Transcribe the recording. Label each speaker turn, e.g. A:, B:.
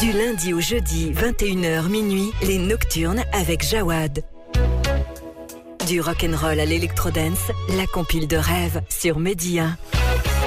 A: Du lundi au jeudi, 21h minuit, les Nocturnes avec Jawad. Du rock'n'roll à l'électrodance, la compile de rêve sur Média.